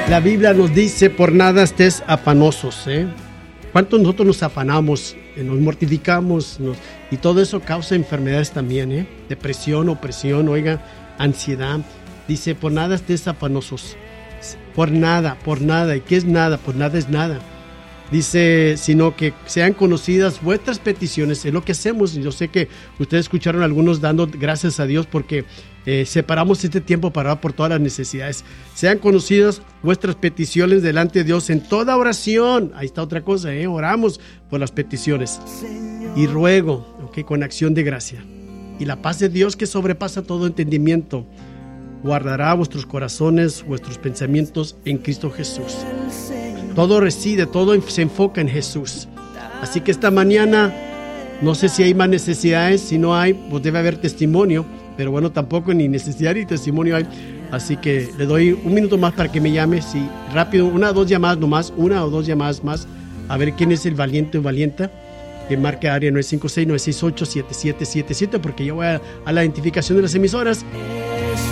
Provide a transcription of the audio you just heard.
La Biblia nos dice, por nada estés afanosos, ¿eh? ¿Cuántos nosotros nos afanamos, nos mortificamos, y todo eso causa enfermedades también, ¿eh? Depresión, opresión, oiga, ansiedad. Dice, por nada estés afanosos. Por nada. ¿Y qué es nada? Pues nada es nada. Dice, sino que sean conocidas vuestras peticiones. Es lo que hacemos. Yo sé que ustedes escucharon a algunos dando gracias a Dios porque separamos este tiempo para orar por todas las necesidades. Sean conocidas vuestras peticiones delante de Dios en toda oración. Ahí está otra cosa, oramos por las peticiones. Y ruego, con acción de gracia. Y la paz de Dios que sobrepasa todo entendimiento guardará vuestros corazones, vuestros pensamientos en Cristo Jesús. Todo reside, todo se enfoca en Jesús. Así que esta mañana, no sé si hay más necesidades. Si no hay, pues debe haber testimonio. Pero bueno, tampoco ni necesidad ni testimonio hay. Así que le doy un minuto más para que me llame. Sí, rápido, una o dos llamadas nomás. Una o dos llamadas más. A ver quién es el valiente o valienta. Que marque área 956-968-7777. Porque yo voy a la identificación de las emisoras.